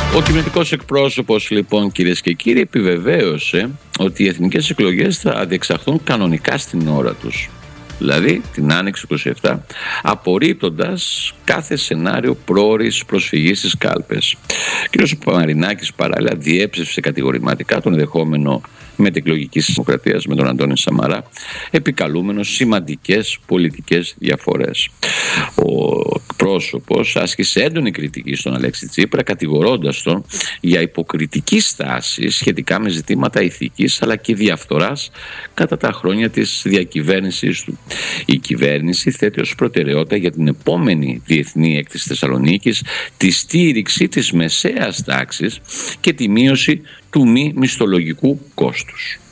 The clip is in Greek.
Ο κυβερνητικός εκπρόσωπος, λοιπόν, κυρίες και κύριοι, επιβεβαίωσε ότι οι εθνικές εκλογές θα διεξαχθούν κανονικά στην ώρα τους. Δηλαδή την Άνοιξη 27, απορρίπτοντας κάθε σενάριο πρόωρης προσφυγής στις κάλπες. Ο κ. Μαρινάκης παράλληλα διέψευσε κατηγορηματικά τον ενδεχόμενο μετεκλογικής δημοκρατίας με τον Αντώνη Σαμαρά, επικαλούμενος σημαντικές πολιτικές διαφορές. Ο πρόσωπος άσκησε έντονη κριτική στον Αλέξη Τσίπρα, κατηγορώντας τον για υποκριτική στάση σχετικά με ζητήματα ηθικής αλλά και διαφθοράς κατά τα χρόνια της διακυβέρνησής του. Η κυβέρνηση θέτει ως προτεραιότητα για την επόμενη διεθνή έκθεση Θεσσαλονίκης τη στήριξη της μεσαίας τάξης και τη μείωση του μη μισθολογικού κόστους.